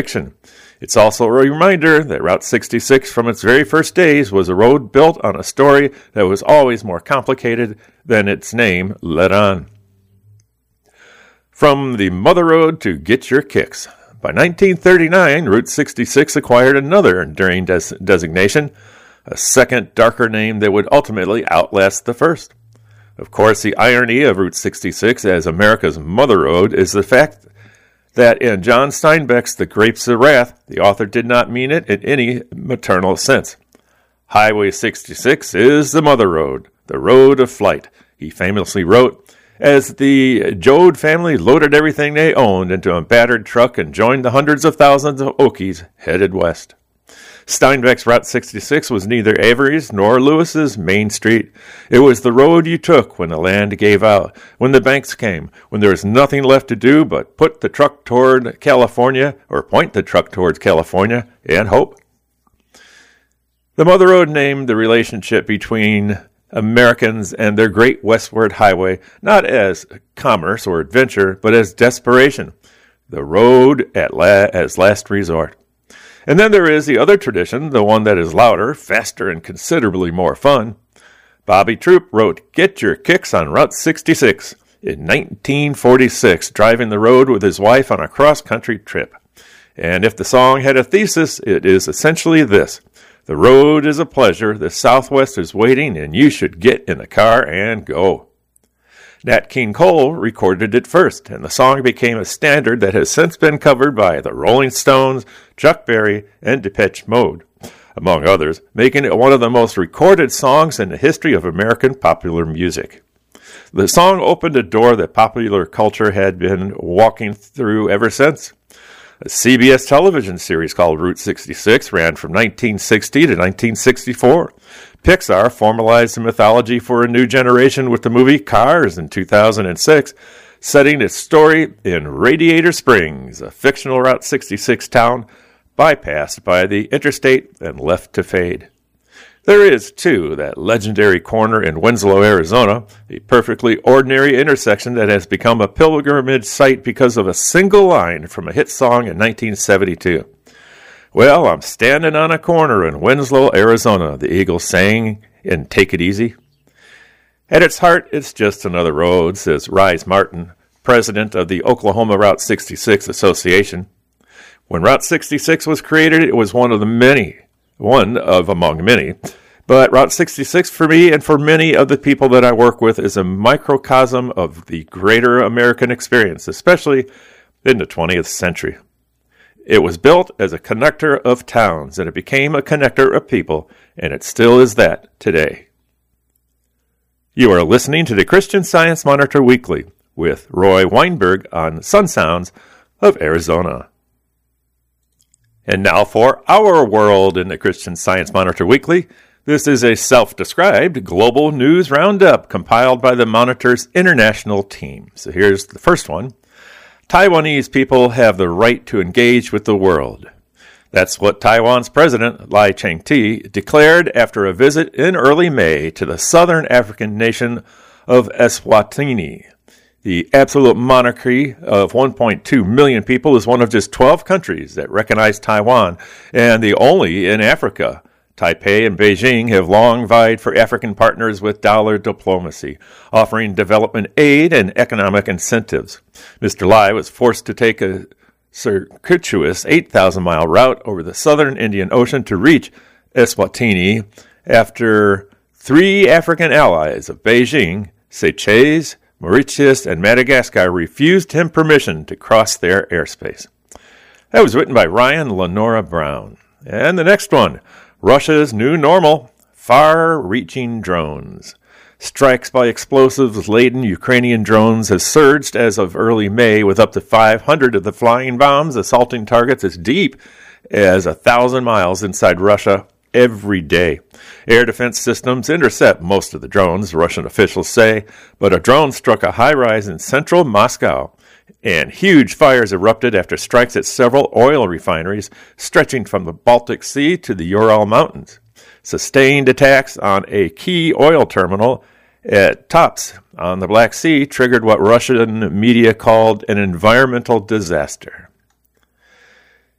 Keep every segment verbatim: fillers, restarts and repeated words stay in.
fiction. It's also a reminder that Route sixty-six from its very first days was a road built on a story that was always more complicated than its name let on. From the Mother Road to Get Your Kicks. By nineteen thirty-nine, Route sixty-six acquired another enduring des- designation, a second, darker name that would ultimately outlast the first. Of course, the irony of Route sixty-six as America's Mother Road is the fact that in John Steinbeck's The Grapes of Wrath, the author did not mean it in any maternal sense. Highway sixty-six is the Mother Road, the road of flight, he famously wrote, as the Joad family loaded everything they owned into a battered truck and joined the hundreds of thousands of Okies headed west. Steinbeck's Route sixty-six was neither Avery's nor Lewis's Main Street. It was the road you took when the land gave out, when the banks came, when there was nothing left to do but put the truck toward California, or point the truck towards California, and hope. The Mother Road named the relationship between Americans and their great westward highway not as commerce or adventure, but as desperation, the road at la- as last resort. And then there is the other tradition, the one that is louder, faster, and considerably more fun. Bobby Troup wrote Get Your Kicks on Route sixty-six in nineteen forty-six, driving the road with his wife on a cross-country trip. And if the song had a thesis, it is essentially this: the road is a pleasure, the Southwest is waiting, and you should get in the car and go. Nat King Cole recorded it first, and the song became a standard that has since been covered by the Rolling Stones, Chuck Berry, and Depeche Mode, among others, making it one of the most recorded songs in the history of American popular music. The song opened a door that popular culture had been walking through ever since. A C B S television series called Route sixty-six ran from nineteen sixty to nineteen sixty-four. Pixar formalized the mythology for a new generation with the movie Cars in two thousand six, setting its story in Radiator Springs, a fictional Route sixty-six town bypassed by the interstate and left to fade. There is, too, that legendary corner in Winslow, Arizona, a perfectly ordinary intersection that has become a pilgrimage site because of a single line from a hit song in nineteen seventy-two. Well, I'm standing on a corner in Winslow, Arizona, the Eagles sang in Take It Easy. At its heart, it's just another road, says Rise Martin, president of the Oklahoma Route sixty-six Association. When Route sixty-six was created, it was one of the many, one of among many. But Route sixty-six for me and for many of the people that I work with is a microcosm of the greater American experience, especially in the twentieth century. It was built as a connector of towns, and it became a connector of people, and it still is that today. You are listening to the Christian Science Monitor Weekly with Roy Weinberg on Sun Sounds of Arizona. And now for our world in the Christian Science Monitor Weekly. This is a self-described global news roundup compiled by the Monitor's international team. So here's the first one. Taiwanese people have the right to engage with the world. That's what Taiwan's president, Lai Ching-te, declared after a visit in early May to the southern African nation of Eswatini. The absolute monarchy of one point two million people is one of just twelve countries that recognize Taiwan, and the only in Africa. Taipei and Beijing have long vied for African partners with dollar diplomacy, offering development aid and economic incentives. Mister Lai was forced to take a circuitous eight thousand mile route over the southern Indian Ocean to reach Eswatini after three African allies of Beijing, Seychelles, Mauritius, and Madagascar refused him permission to cross their airspace. That was written by Ryan Lenora Brown. And the next one, Russia's new normal, far-reaching drones. Strikes by explosives-laden Ukrainian drones have surged as of early May, with up to five hundred of the flying bombs assaulting targets as deep as a thousand miles inside Russia every day. Air defense systems intercept most of the drones, Russian officials say, but a drone struck a high-rise in central Moscow, and huge fires erupted after strikes at several oil refineries stretching from the Baltic Sea to the Ural Mountains. Sustained attacks on a key oil terminal at Tops on the Black Sea triggered what Russian media called an environmental disaster.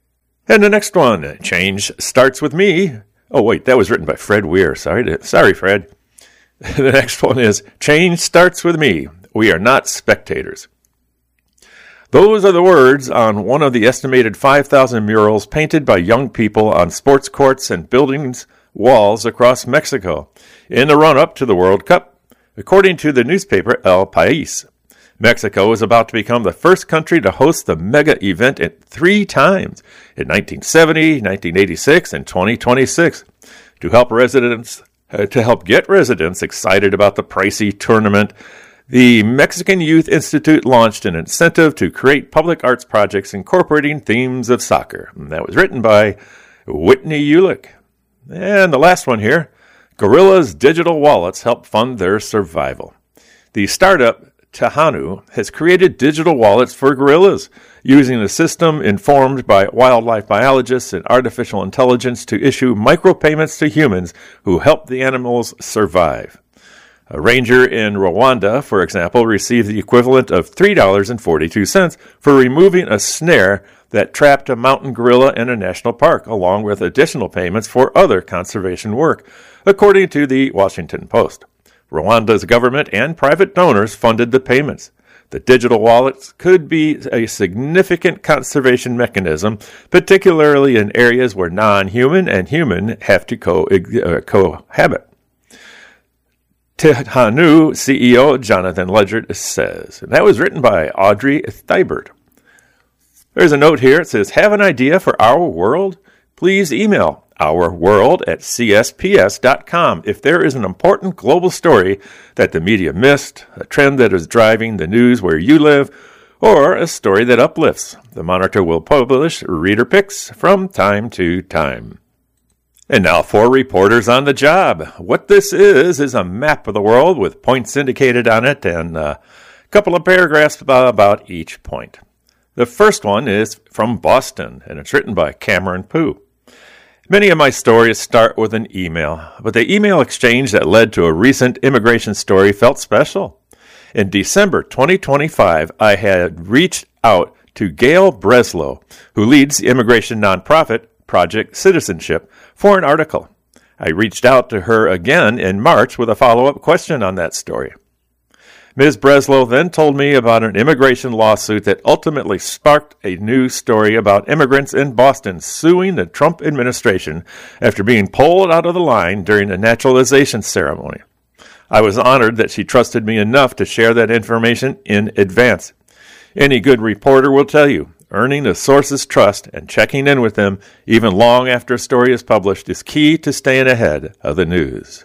And the next one, Change Starts With Me. Oh, wait, that was written by Fred Weir. Sorry, to, sorry, Fred. The next one is Change Starts With Me. We are not spectators. Those are the words on one of the estimated five thousand murals painted by young people on sports courts and buildings' walls across Mexico in the run-up to the World Cup, according to the newspaper El País. Mexico is about to become the first country to host the mega event at three times, in nineteen seventy, nineteen eighty-six, and twenty twenty-six, to help residents uh, to help get residents excited about the pricey tournament. The Mexican Youth Institute launched an incentive to create public arts projects incorporating themes of soccer. And that was written by Whitney Ulick. And the last one here, Gorilla's digital wallets help fund their survival. The startup Tahanu has created digital wallets for gorillas, using a system informed by wildlife biologists and artificial intelligence to issue micropayments to humans who help the animals survive. A ranger in Rwanda, for example, received the equivalent of three dollars and forty-two cents for removing a snare that trapped a mountain gorilla in a national park, along with additional payments for other conservation work, according to the Washington Post. Rwanda's government and private donors funded the payments. The digital wallets could be a significant conservation mechanism, particularly in areas where non-human and human have to co- uh, cohabit. Tahanu C E O Jonathan Ledgert says, and that was written by Audrey Thibert. There's a note here. It says, have an idea for Our World? Please email ourworld at c s p s dot com if there is an important global story that the media missed, a trend that is driving the news where you live, or a story that uplifts. The Monitor will publish reader picks from time to time. And now for Reporters on the Job. What this is, is a map of the world with points indicated on it and a couple of paragraphs about each point. The first one is from Boston, and it's written by Cameron Pooh. Many of my stories start with an email, but the email exchange that led to a recent immigration story felt special. In December twenty twenty-five, I had reached out to Gail Breslow, who leads the immigration nonprofit Project Citizenship, for an article. I reached out to her again in March with a follow-up question on that story. Miz Breslow then told me about an immigration lawsuit that ultimately sparked a news story about immigrants in Boston suing the Trump administration after being pulled out of the line during a naturalization ceremony. I was honored that she trusted me enough to share that information in advance. Any good reporter will tell you, earning a source's trust and checking in with them even long after a story is published is key to staying ahead of the news.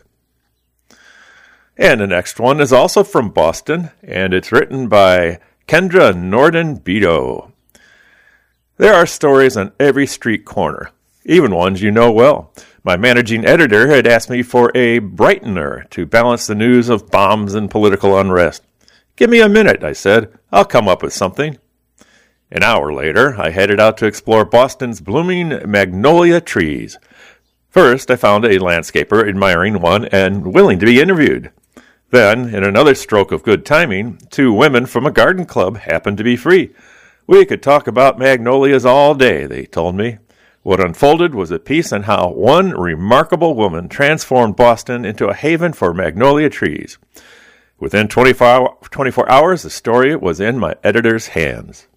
And the next one is also from Boston, and it's written by Kendra Norden-Beto. There are stories on every street corner, even ones you know well. My managing editor had asked me for a brightener to balance the news of bombs and political unrest. Give me a minute, I said. I'll come up with something. An hour later, I headed out to explore Boston's blooming magnolia trees. First, I found a landscaper admiring one and willing to be interviewed. Then, in another stroke of good timing, two women from a garden club happened to be free. We could talk about magnolias all day, they told me. What unfolded was a piece on how one remarkable woman transformed Boston into a haven for magnolia trees. Within twenty-four hours, the story was in my editor's hands.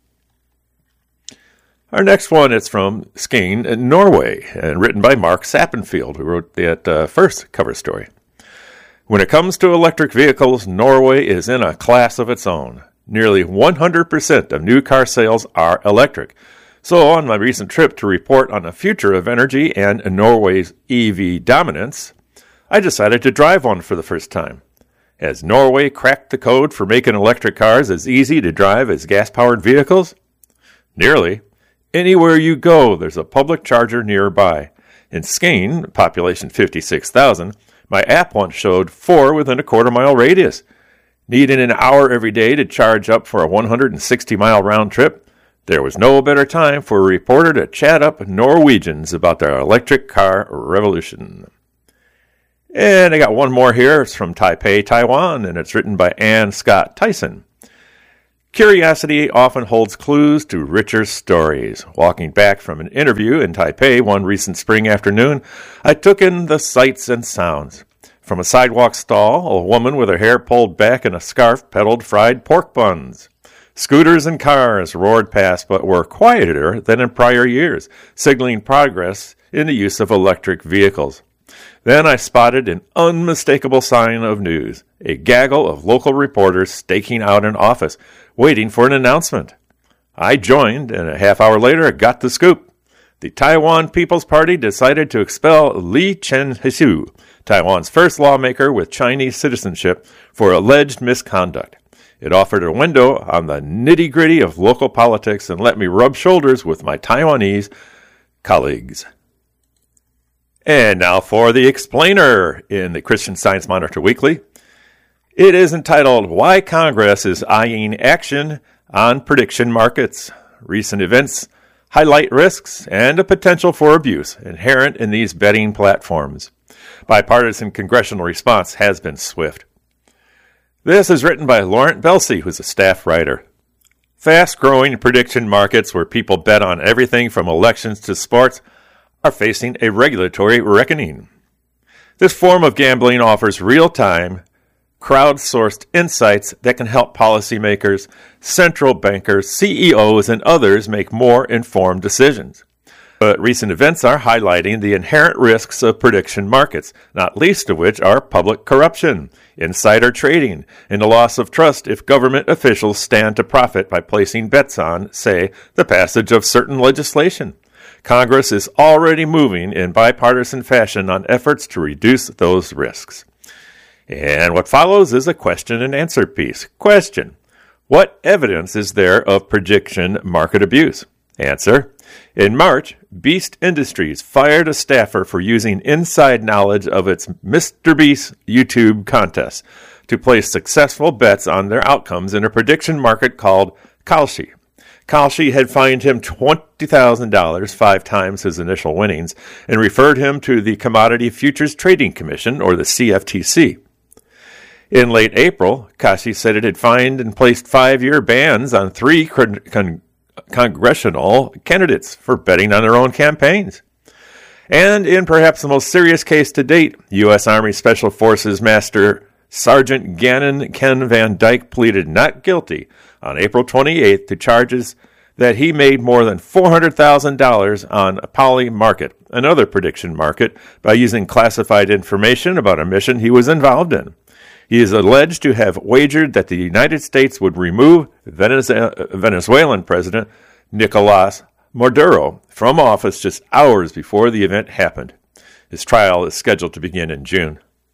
Our next one is from Skien, Norway, and written by Mark Sappenfield, who wrote that uh, first cover story. When it comes to electric vehicles, Norway is in a class of its own. Nearly one hundred percent of new car sales are electric. So on my recent trip to report on the future of energy and Norway's E V dominance, I decided to drive one for the first time. Has Norway cracked the code for making electric cars as easy to drive as gas-powered vehicles? Nearly. Anywhere you go, there's a public charger nearby. In Skien, population fifty-six thousand, my app once showed four within a quarter-mile radius. Needing an hour every day to charge up for a one hundred sixty mile round trip, there was no better time for a reporter to chat up Norwegians about their electric car revolution. And I got one more here. It's from Taipei, Taiwan, and it's written by Ann Scott Tyson. Curiosity often holds clues to richer stories. Walking back from an interview in Taipei one recent spring afternoon, I took in the sights and sounds. From a sidewalk stall, a woman with her hair pulled back in a scarf peddled fried pork buns. Scooters and cars roared past but were quieter than in prior years, signaling progress in the use of electric vehicles. Then I spotted an unmistakable sign of news, a gaggle of local reporters staking out an office, waiting for an announcement. I joined, and a half hour later got the scoop. The Taiwan People's Party decided to expel Lee Chen-hsu, Taiwan's first lawmaker with Chinese citizenship, for alleged misconduct. It offered a window on the nitty-gritty of local politics and let me rub shoulders with my Taiwanese colleagues. And now for the explainer in the Christian Science Monitor Weekly. It is entitled, Why Congress is Eyeing Action on Prediction Markets. Recent events highlight risks and a potential for abuse inherent in these betting platforms. Bipartisan congressional response has been swift. This is written by Laurent Belsey, who's a staff writer. Fast-growing prediction markets where people bet on everything from elections to sports are facing a regulatory reckoning. This form of gambling offers real-time, crowdsourced insights that can help policymakers, central bankers, C E Os, and others make more informed decisions. But recent events are highlighting the inherent risks of prediction markets, not least of which are public corruption, insider trading, and the loss of trust if government officials stand to profit by placing bets on, say, the passage of certain legislation. Congress is already moving in bipartisan fashion on efforts to reduce those risks. And what follows is a question and answer piece. Question: what evidence is there of prediction market abuse? Answer: in March, Beast Industries fired a staffer for using inside knowledge of its Mister Beast YouTube contest to place successful bets on their outcomes in a prediction market called Kalshi. Kalshi had fined him twenty thousand dollars, five times his initial winnings, and referred him to the Commodity Futures Trading Commission, or the C F T C. In late April, Kalshi said it had fined and placed five-year bans on three con- con- congressional candidates for betting on their own campaigns. And in perhaps the most serious case to date, U S Army Special Forces Master Sergeant Gannon Ken Van Dyke pleaded not guilty on April twenty-eighth to charges that he made more than four hundred thousand dollars on Polymarket, another prediction market, by using classified information about a mission he was involved in. He is alleged to have wagered that the United States would remove Venezuelan President Nicolas Maduro from office just hours before the event happened. His trial is scheduled to begin in June.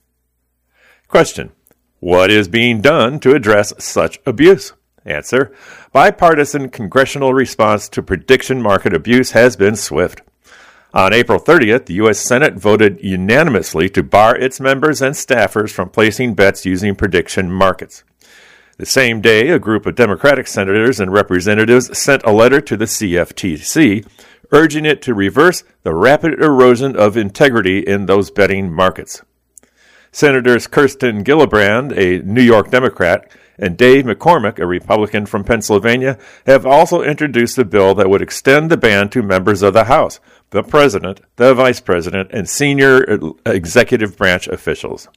Question: what is being done to address such abuse? Answer: bipartisan congressional response to prediction market abuse has been swift. On April thirtieth, the U S Senate voted unanimously to bar its members and staffers from placing bets using prediction markets. The same day, a group of Democratic senators and representatives sent a letter to the C F T C urging it to reverse the rapid erosion of integrity in those betting markets. Senators Kirsten Gillibrand, a New York Democrat, and Dave McCormick, a Republican from Pennsylvania, have also introduced a bill that would extend the ban to members of the House, the President, the Vice President, and senior executive branch officials.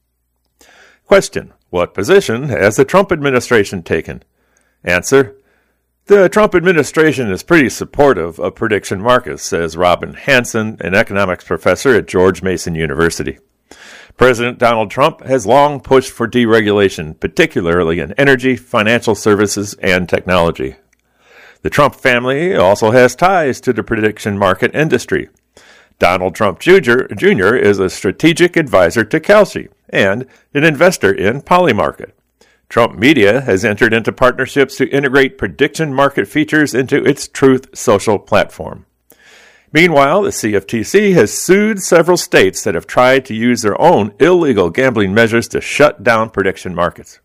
Question: what position has the Trump administration taken? Answer: the Trump administration is pretty supportive of prediction markets, says Robin Hanson, an economics professor at George Mason University. President Donald Trump has long pushed for deregulation, particularly in energy, financial services, and technology. The Trump family also has ties to the prediction market industry. Donald Trump Junior Junior is a strategic advisor to Kalshi and an investor in Polymarket. Trump Media has entered into partnerships to integrate prediction market features into its Truth Social platform. Meanwhile, the C F T C has sued several states that have tried to use their own illegal gambling measures to shut down prediction markets.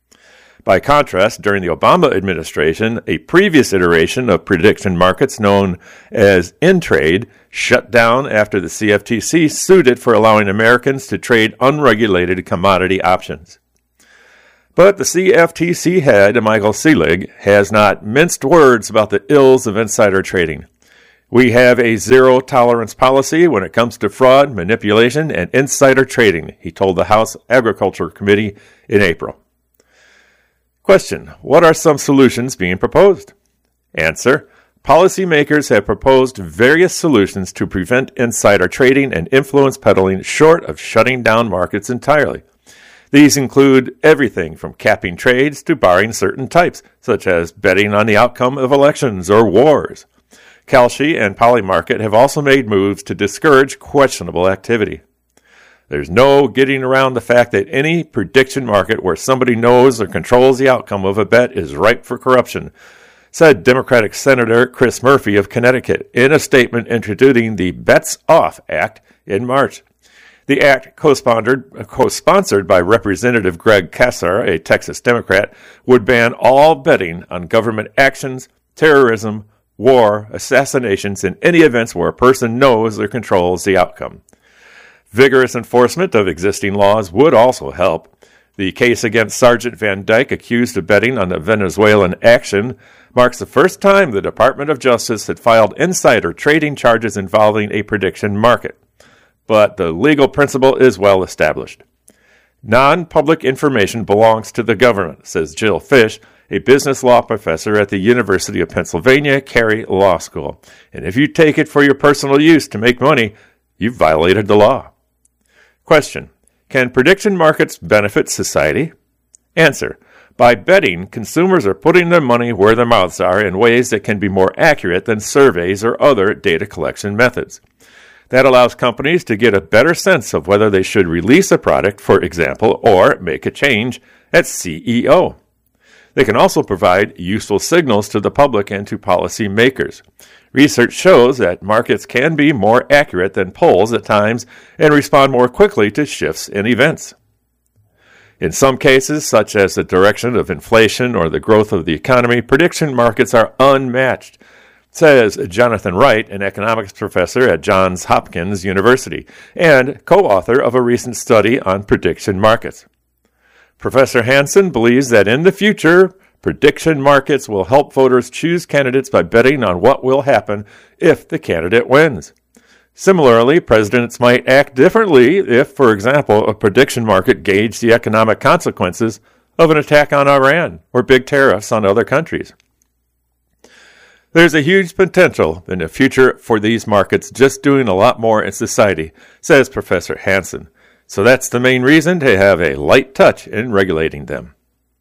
By contrast, during the Obama administration, a previous iteration of prediction markets known as InTrade shut down after the C F T C sued it for allowing Americans to trade unregulated commodity options. But the C F T C head, Michael Selig, has not minced words about the ills of insider trading. We have a zero-tolerance policy when it comes to fraud, manipulation, and insider trading, he told the House Agriculture Committee in April. Question: what are some solutions being proposed? Answer: policymakers have proposed various solutions to prevent insider trading and influence peddling short of shutting down markets entirely. These include everything from capping trades to barring certain types, such as betting on the outcome of elections or wars. Kalshi and Polymarket have also made moves to discourage questionable activity. There's no getting around the fact that any prediction market where somebody knows or controls the outcome of a bet is ripe for corruption, said Democratic Senator Chris Murphy of Connecticut in a statement introducing the Bets Off Act in March. The act, co-sponsored, co-sponsored by Representative Greg Casar, a Texas Democrat, would ban all betting on government actions, terrorism, war, assassinations, and any events where a person knows or controls the outcome. Vigorous enforcement of existing laws would also help. The case against Sergeant Van Dyke, accused of betting on the Venezuelan action, marks the first time the Department of Justice had filed insider trading charges involving a prediction market. But the legal principle is well established. Non-public information belongs to the government, says Jill Fish, a business law professor at the University of Pennsylvania Carey Law School. And if you take it for your personal use to make money, you've violated the law. Question: can prediction markets benefit society? Answer: by betting, consumers are putting their money where their mouths are in ways that can be more accurate than surveys or other data collection methods. That allows companies to get a better sense of whether they should release a product, for example, or make a change at C E O. They can also provide useful signals to the public and to policymakers. Research shows that markets can be more accurate than polls at times and respond more quickly to shifts in events. In some cases, such as the direction of inflation or the growth of the economy, prediction markets are unmatched, says Jonathan Wright, an economics professor at Johns Hopkins University and co-author of a recent study on prediction markets. Professor Hansen believes that in the future, prediction markets will help voters choose candidates by betting on what will happen if the candidate wins. Similarly, presidents might act differently if, for example, a prediction market gauged the economic consequences of an attack on Iran or big tariffs on other countries. There's a huge potential in the future for these markets just doing a lot more in society, says Professor Hansen. So that's the main reason to have a light touch in regulating them.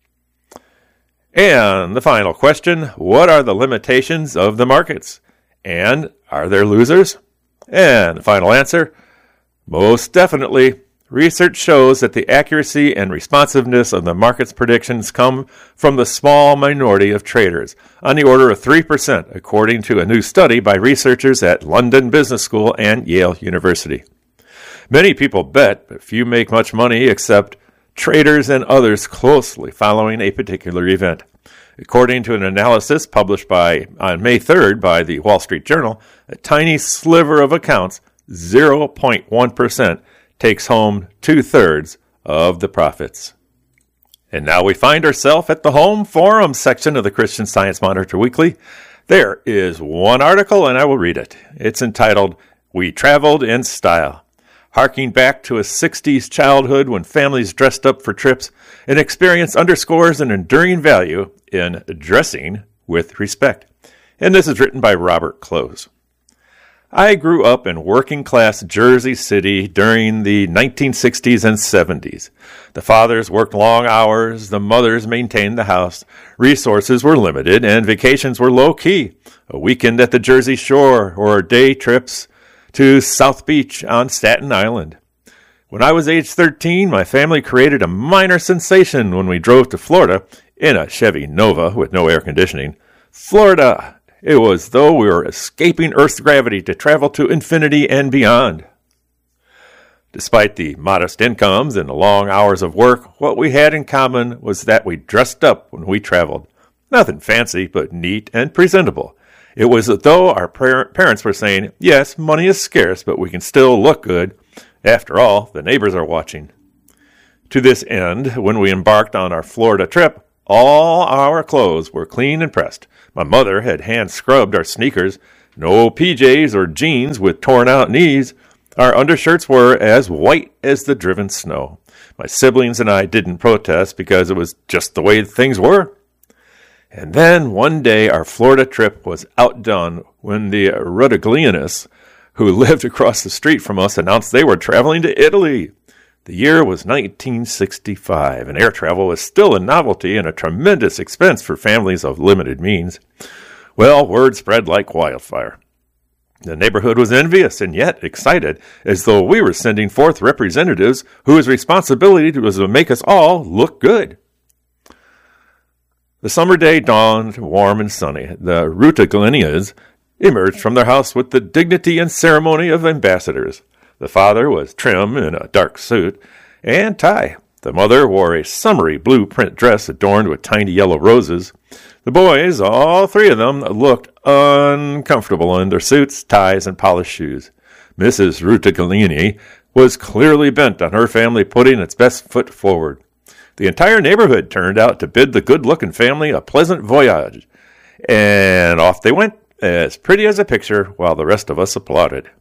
And the final question: what are the limitations of the markets? And are there losers? And the final answer: most definitely. Research shows that the accuracy and responsiveness of the market's predictions come from the small minority of traders, on the order of three percent, according to a new study by researchers at London Business School and Yale University. Many people bet, but few make much money except traders and others closely following a particular event. According to an analysis published by on May third by the Wall Street Journal, a tiny sliver of accounts, zero point one percent, takes home two-thirds of the profits. And now we find ourselves at the home forum section of the Christian Science Monitor Weekly. There is one article, and I will read it. It's entitled, "We Traveled in Style." Harking back to a sixties childhood when families dressed up for trips, an experience underscores an enduring value in dressing with respect. And this is written by Robert Close. I grew up in working-class Jersey City during the nineteen sixties and seventies. The fathers worked long hours, the mothers maintained the house, resources were limited, and vacations were low-key. A weekend at the Jersey Shore or day trips to South Beach on Staten Island. When I was age thirteen, my family created a minor sensation when we drove to Florida in a Chevy Nova with no air conditioning. Florida! It was as though we were escaping Earth's gravity to travel to infinity and beyond. Despite the modest incomes and the long hours of work, what we had in common was that we dressed up when we traveled. Nothing fancy, but neat and presentable. It was as though our parents were saying, yes, money is scarce, but we can still look good. After all, the neighbors are watching. To this end, when we embarked on our Florida trip, all our clothes were clean and pressed. My mother had hand-scrubbed our sneakers. No P Js or jeans with torn-out knees. Our undershirts were as white as the driven snow. My siblings and I didn't protest because it was just the way things were. And then one day our Florida trip was outdone when the Rutiglianists, who lived across the street from us, announced they were traveling to Italy. The year was nineteen sixty-five, and air travel was still a novelty and a tremendous expense for families of limited means. Well, word spread like wildfire. The neighborhood was envious and yet excited, as though we were sending forth representatives whose responsibility was to make us all look good. The summer day dawned warm and sunny. The Rutiglianists emerged from their house with the dignity and ceremony of ambassadors. The father was trim in a dark suit and tie. The mother wore a summery blue print dress adorned with tiny yellow roses. The boys, all three of them, looked uncomfortable in their suits, ties, and polished shoes. Missus Rutigliani was clearly bent on her family putting its best foot forward. The entire neighborhood turned out to bid the good-looking family a pleasant voyage, and off they went, as pretty as a picture, while the rest of us applauded.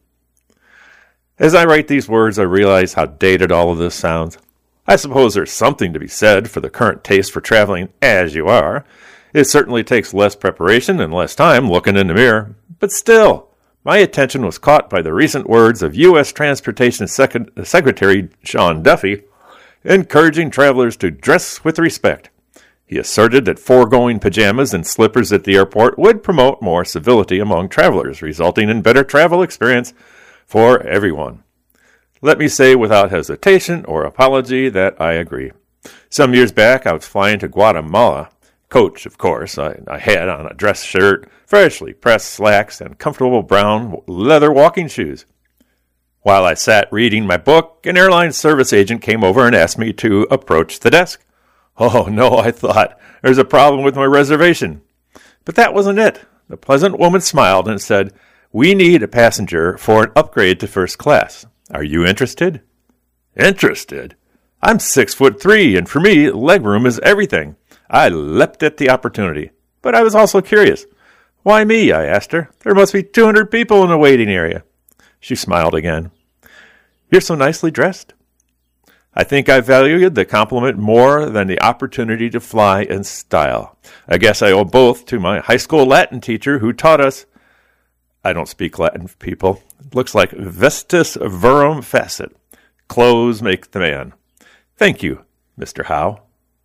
As I write these words, I realize how dated all of this sounds. I suppose there's something to be said for the current taste for traveling as you are. It certainly takes less preparation and less time looking in the mirror. But still, my attention was caught by the recent words of U S Transportation Sec- Secretary Sean Duffy, encouraging travelers to dress with respect. He asserted that foregoing pajamas and slippers at the airport would promote more civility among travelers, resulting in better travel experience for everyone. Let me say without hesitation or apology that I agree. Some years back, I was flying to Guatemala. Coach, of course. I, I had on a dress shirt, freshly pressed slacks, and comfortable brown leather walking shoes. While I sat reading my book, an airline service agent came over and asked me to approach the desk. Oh, no, I thought. There's a problem with my reservation. But that wasn't it. The pleasant woman smiled and said, "We need a passenger for an upgrade to first class. Are you interested?" Interested? I'm six foot three, and for me, legroom is everything. I leapt at the opportunity, but I was also curious. Why me? I asked her. There must be two hundred people in the waiting area. She smiled again. You're so nicely dressed. I think I valued the compliment more than the opportunity to fly in style. I guess I owe both to my high school Latin teacher who taught us, I don't speak Latin, people. It looks like vestis verum facit. Clothes make the man. Thank you, Mister Howe.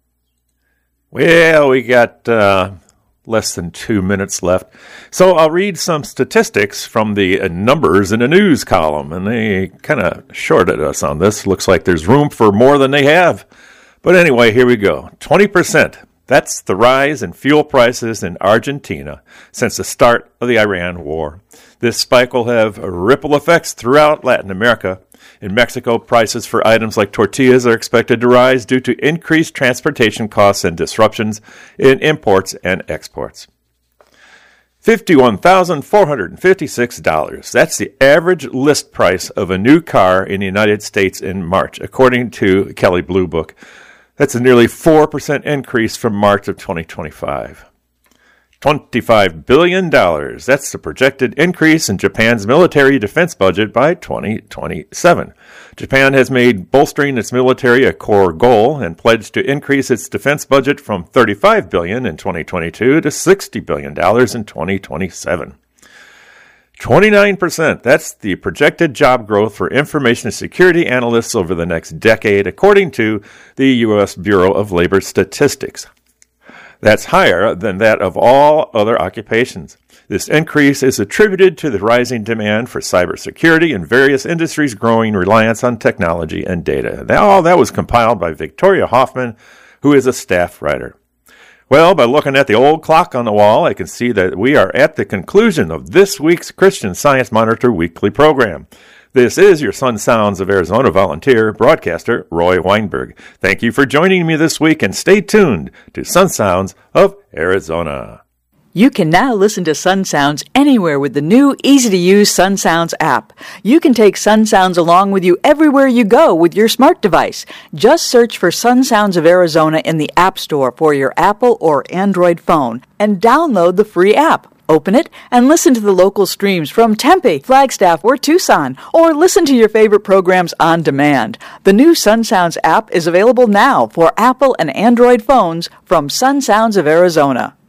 Well, we got uh, less than two minutes left. So I'll read some statistics from the uh, numbers in the news column. And they kind of shorted us on this. Looks like there's room for more than they have. But anyway, here we go. twenty percent. That's the rise in fuel prices in Argentina since the start of the Iran war. This spike will have ripple effects throughout Latin America. In Mexico, prices for items like tortillas are expected to rise due to increased transportation costs and disruptions in imports and exports. fifty-one thousand four hundred fifty-six dollars. That's the average list price of a new car in the United States in March, according to Kelley Blue Book. That's a nearly four percent increase from March of twenty twenty-five. twenty-five billion dollars. That's the projected increase in Japan's military defense budget by twenty twenty-seven. Japan has made bolstering its military a core goal and pledged to increase its defense budget from thirty-five billion dollars in twenty twenty-two to sixty billion dollars in twenty twenty-seven. twenty-nine percent. That's the projected job growth for information security analysts over the next decade, according to the U S Bureau of Labor Statistics. That's higher than that of all other occupations. This increase is attributed to the rising demand for cybersecurity and various industries' growing reliance on technology and data. All that was compiled by Victoria Hoffman, who is a staff writer. Well, by looking at the old clock on the wall, I can see that we are at the conclusion of this week's Christian Science Monitor weekly program. This is your Sun Sounds of Arizona volunteer broadcaster, Roy Weinberg. Thank you for joining me this week, and stay tuned to Sun Sounds of Arizona. You can now listen to Sun Sounds anywhere with the new, easy-to-use Sun Sounds app. You can take Sun Sounds along with you everywhere you go with your smart device. Just search for Sun Sounds of Arizona in the App Store for your Apple or Android phone and download the free app. Open it and listen to the local streams from Tempe, Flagstaff, or Tucson, or listen to your favorite programs on demand. The new Sun Sounds app is available now for Apple and Android phones from Sun Sounds of Arizona.